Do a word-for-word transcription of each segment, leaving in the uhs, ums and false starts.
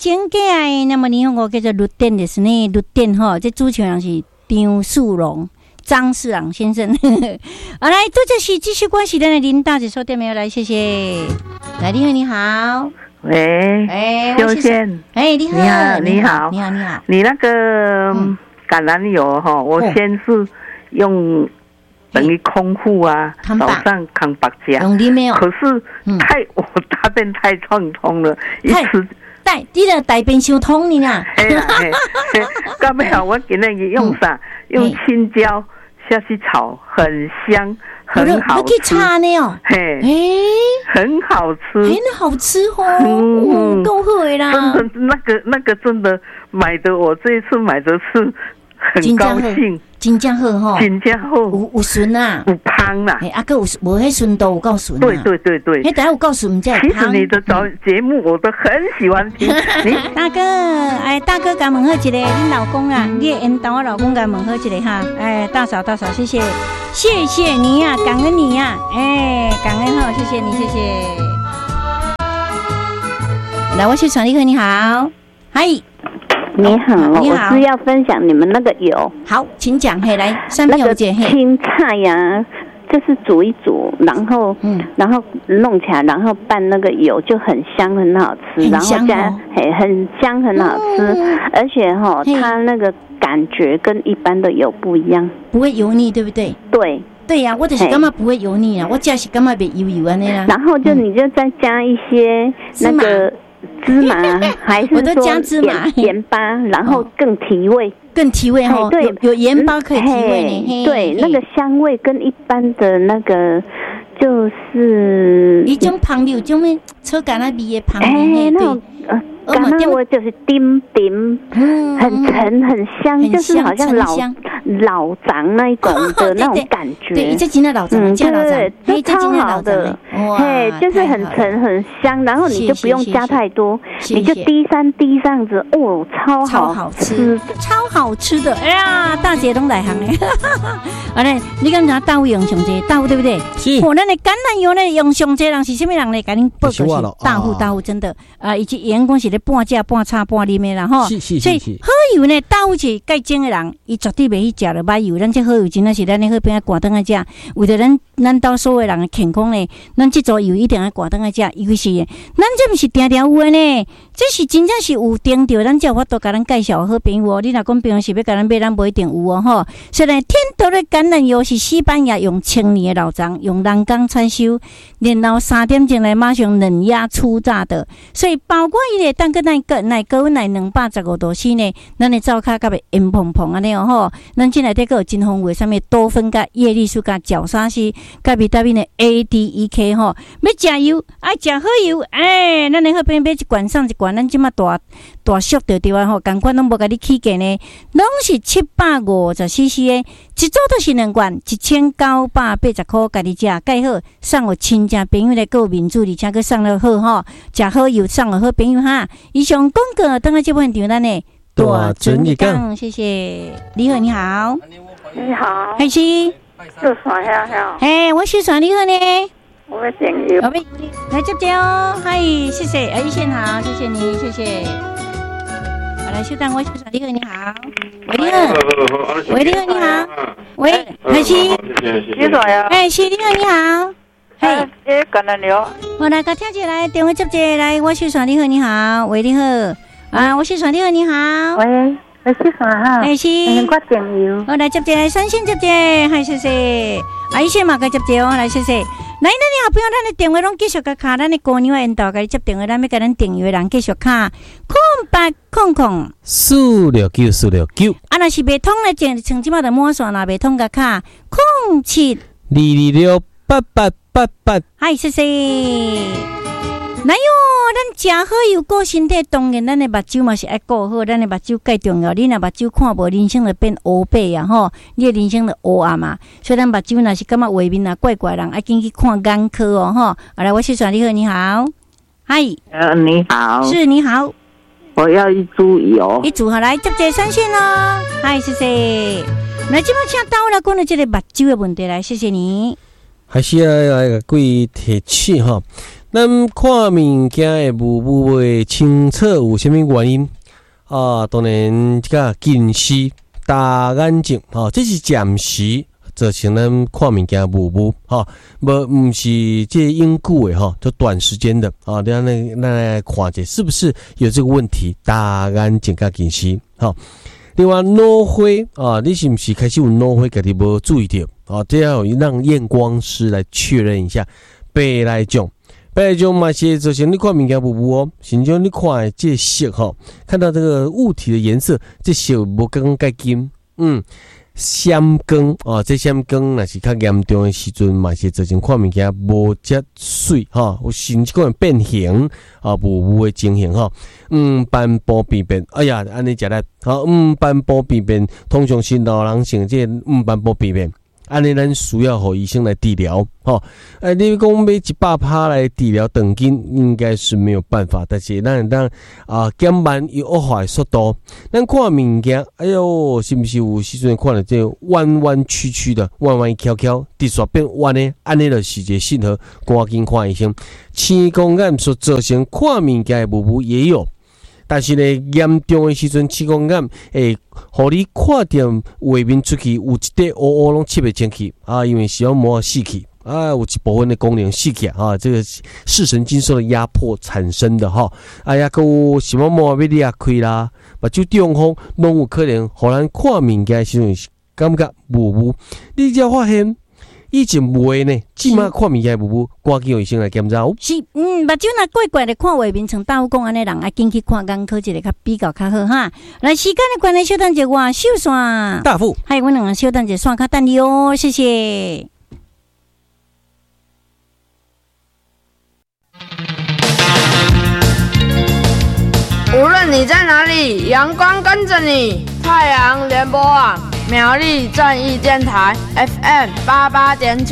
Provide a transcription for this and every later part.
新界的，那么日本語叫做綠電ですね，綠電吼，這主持人是張樹榮。张世朗先生，好来，这就是继续关系的林大姐收电没有来，谢谢。来，你好，你好， 喂，哎，秀贤， 哎，你好， 你好，你好， 你好，你好， 你那个橄榄油哈，我先是用等于空腹啊，早上扛白加，可是太我大便太畅通了，一吃。 大，你的大便伤通你啦。 哎呀，干没有？我今天用啥？用青椒下去炒，很香，很好吃。 可以擦呢哦。 嘿，很好吃， 很好吃哦。嗯，够好的啦。 真的，那个那个真的买的，我这一次买的是很高兴。 真正好吼， 真正好， 有有顺啊， 有香啦， 哎，啊个有无迄顺度有够顺啊， 对对对对， 迄大家有够顺才其实你的早节目我都很喜欢听。你大哥，哎，大哥，甲问好一个，恁老公啊，你的引导我老公甲问好一个哈，哎，大嫂大嫂，谢谢，谢谢你呀、啊，感恩你呀、啊，哎，感恩哈，谢谢你，谢谢。来，我是传丽和，你好，嗨。 你好，你好，我是要分享你们那个油。 好，请讲。嘿，来，三片油姐，嘿， 青菜呀、啊，就是煮一煮，然后，嗯，然后弄起来，然后拌那个油，就很香，很好吃。 很香、哦、 然后加，嘿，很香，很好吃。嗯、而且哈、哦，它那个感觉跟一般的油不一样， 不会油腻，对不对？ 对。 对呀、啊，我就是干嘛不会油腻啊？我家是干嘛别油油啊那啦。 然后就你就再加一些那个。芝麻还是说盐盐巴，然后更提味， 更提味哈。对，有盐巴可以提味呢。对，那个香味跟一般的那个就是一种香料，种咩炒橄榄味的香料，那种呃，橄榄味就是丁丁，很沉很香，就是好像老老张那一种的那种感觉。 对，这真的老张，真的老张， 这超好的，嘿，就是很沉很香，然后你就不用加太多，你就滴三滴这样子，哦，超好吃， 超好吃的，哎呀，大姐都来行嘞。好嘞，你刚才大卫用上这大卫对不对？ 是。 我那个橄榄油呢用上这人是什么人呢？赶紧报告是大户大户真的啊，以及员工是咧半价半差半啉的啦吼。 是是是。所以好油呢，大户是该种的人，伊绝对袂去食了歹油。咱这好油真的是咱咧好边啊挂灯来食，为着咱咱到所有人的健康呢，咱这组油一定要挂灯来食，尤其是咱这不是定定有的呢，这是真正是有盯到，咱才有法度甲咱介绍好朋友。你若讲朋友是要甲咱买，咱不一定有哦吼。所以呢，天道的橄榄油是西班牙用千年的老张，用人工采收，然后三点钟来马上冷压初榨的，所以包括伊个当个耐个耐高温耐两百十五度 C 呢，咱的灶骹甲袂烟蓬蓬安尼哦吼。咱进来这个金红味上面多酚甲叶绿素甲角鲨烯甲维他命的 A D E K 吼，要食油爱食好油，哎，咱的好边买一罐送一罐，咱即马大大俗着对啊吼，共款拢无甲你起价呢，拢是七百五十 C C 的，一组都是两罐，一千九百八十块，家己食盖好，送互亲戚朋友来购民主，而且佮送了好吼，食好油送了好朋友哈。以上广告等下这部分场咱呢大准一讲，谢谢。你好，你好， 你好， 还是就算下下， 哎，我是算你好呢。 我要点油， 来接接哦，嗨，谢谢，哎，先好，谢谢你，谢谢。好，来，秀丹，我是算你好，你好，喂，你好，喂，你好，你好，喂，还是， 你说呀？ 哎，是你好，你好， 嘿，哎，橄榄油， 我来，甲听起来，电话接接，来，我是算你好，你好，喂，你好，啊，我是算你好，你好， 喂。我是算哈， 还是我点油。 我来接接，三线接接，嗨，谢谢。啊，伊先嘛，该接接哦，来谢谢。来，咱的好朋友，咱的电话拢继续甲卡，咱的姑娘引导，甲你接电话，咱要甲咱订阅人继续卡，空八空空四六九四六九。 啊，若是未通的，前前即马就满线啦，未通甲卡空七二二六八八八八。 嗨，谢谢。来哟，咱食好油顾身体，当然咱的目睭嘛是爱顾好，咱的目睭介重要。你若目睭看无，人生就变乌白啊吼，你的人生就乌暗嘛。所以咱目睭若是感觉画面啊怪怪，人爱紧去看眼科哦吼。好来，我是算你好，你好，嗨， 呃，你好， 是你好， 我要一株油， 一组好来接接三线哦，嗨，谢谢。来，这么请到了讲的这个目睭的问题来，谢谢你。 还是要来个贵提醒哈。 咱看物件的雾雾会清澈有啥物原因啊？当然，这个近视、大眼睛，哈、哦，这是暂时造成咱看物件雾雾，哈，无唔是这永久的哈，就短时间的啊。咱来咱来看一下，是不是有这个问题？大眼睛加近视，哈。另外脑花啊，你是不是开始有脑花，家己无注意到啊？这要让验光师来确认一下。白内障。白内障嘛是造成你看物件雾雾哦，甚至你看这色哈，看到这个物体的颜色，这色无刚介金，嗯，闪光啊，这闪光若是较严重的时阵，嘛是造成看物件无遮水哈，有甚至可能变形啊，雾雾的情形哈，嗯，斑驳病变，哎呀，安尼食力，好，嗯，斑驳病变，通常是老人性这嗯斑驳病变。安尼咱需要和医生来治疗，吼，哎，你讲买一百趴来治疗长筋，应该是没有办法，但是咱当啊减慢伊恶化的速度。咱看物件，哎呦，是不是有时阵看到这弯弯曲曲的、弯弯翘翘、直线变弯的，安尼就是一个信号，赶紧看医生。青光眼所造成看物件的雾雾也有。但是呢，严重的时阵，青光眼会互你看到外面出去有一块乌乌拢吸不进去啊，因为视网膜死去啊，有一部分的功能死去啊，这个视神经受到压迫产生的哈。哎呀，还有视网膜要裂开啦，目睭中风拢有可能，互咱看物件时阵感觉雾雾。你只要发现。以前袂呢，即马看物件雾雾，赶紧有医生来检查。 是，嗯，目睭若怪怪的，看外面像大夫讲安尼人，啊，紧去看眼科一个较比较较好哈。来，时间的关系，小等一下我秀线。 大夫， 还有我两个小等一下线较等你哦，谢谢。 无论你在哪里，阳光跟着你。太阳联播网。苗栗正义电台 F M 八八点九。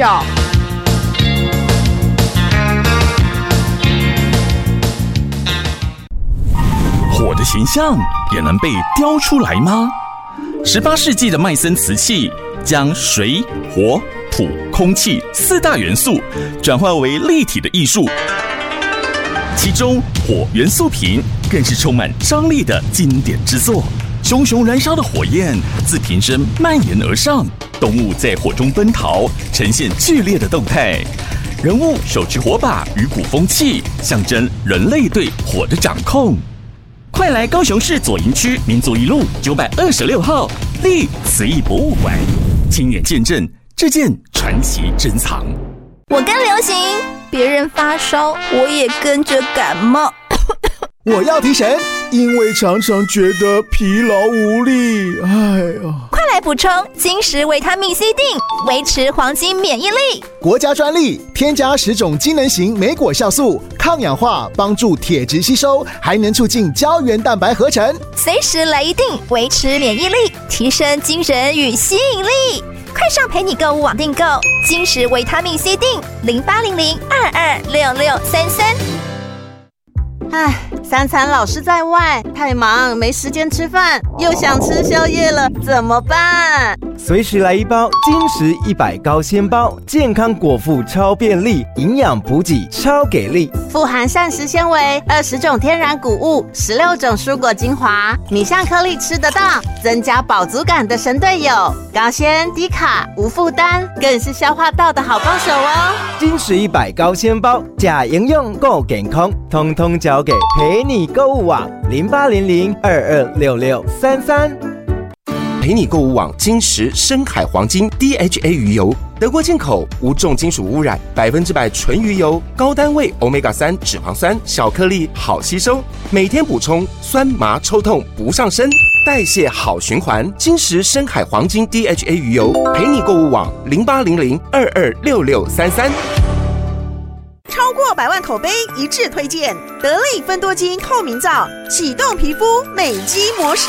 火的形象也能被雕出来吗？十八世纪的麦森瓷器将水、火、土、空气四大元素转化为立体的艺术，其中火元素瓶更是充满张力的经典之作。熊熊燃烧的火焰自瓶身蔓延而上，动物在火中奔逃，呈现剧烈的动态。人物手持火把与鼓风器，象征人类对火的掌控。快来高雄市左营区民族一路九百二十六号立瓷艺博物馆，亲眼见证这件传奇珍藏。 我跟流行，别人发烧，我也跟着感冒。 我要提神，因为常常觉得疲劳无力。哎呀， 快来补充金石维他命 C 锭，维持黄金免疫力。 国家专利，添加十种机能型莓果酵素，抗氧化，帮助铁质吸收，还能促进胶原蛋白合成。 随时来一锭，维持免疫力，提升精神与吸引力。快上陪你购物网订购金石维他命 C 锭，零八零零二二六六三三。 唉，三餐老是在外，太忙没时间吃饭，又想吃宵夜了，怎么办？ 随时来一包金石一百高纤包，健康果腹超便利，营养补给超给力， 富含膳食纤维，二十种天然谷物，十六种蔬果精华，米香颗粒吃得到，增加饱足感的神队友，高纤低卡无负担，更是消化道的好帮手哦。 金石一百高纤包，假营养够健康，通通交给陪你购物网零八零零二二六六三三。 陪你购物网金石深海黄金 D H A 鱼油，德国进口，无重金属污染，百分之百纯鱼油，高单位 欧米伽三 脂肪酸，小颗粒好吸收，每天补充，酸麻抽痛不上身，代谢好循环。金石深海黄金 D H A 鱼油，陪你购物网零八零零二二六六三三。 超过百万口碑一致推荐，得力芬多精透明皂，启动皮肤美肌模式。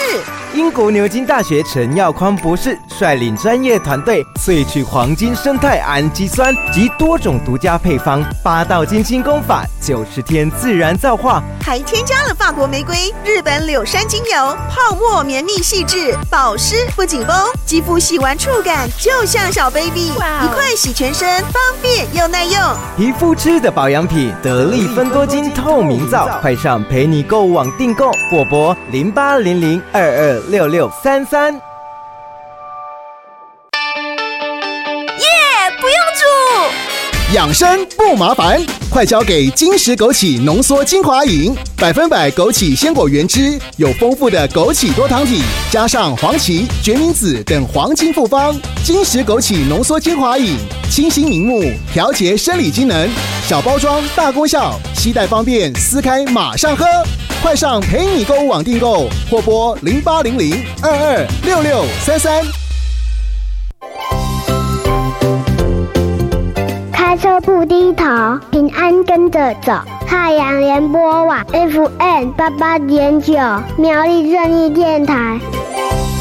英国牛津大学陈耀匡博士率领专业团队萃取黄金生态氨基酸及多种独家配方，八道金星功法，九十天自然造化， 还添加了法国玫瑰、日本柳杉精油，泡沫绵密细致，保湿不紧绷，肌肤洗完触感就像小 baby， 一块洗全身，方便又耐用。 皮肤吃的保养品，得力芬多精透明皂，快上陪你购物网订购，或拨零八零零二二六六三三。 耶，不用煮。 养生不麻烦，快交给金石枸杞浓缩精华饮，百分百枸杞鲜果原汁，有丰富的枸杞多糖体，加上黄芪、决明子等黄金复方。金石枸杞浓缩精华饮，清新明目，调节生理机能，小包装大功效，携带方便，撕开马上喝。快上陪你购物网订购，或拨零八零零二二六六三三。 开车不低头，平安跟着走。太阳联播网 F M 八八点九，苗栗正义电台。